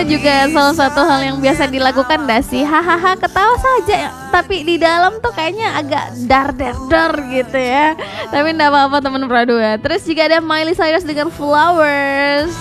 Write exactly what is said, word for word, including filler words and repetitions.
juga salah satu hal yang biasa dilakukan dah sih, hahaha ketawa saja, tapi di dalam tuh kayaknya agak dar dar dar gitu ya. Tapi enggak apa-apa teman Pradua. Terus juga ada Miley Cyrus dengan Flowers.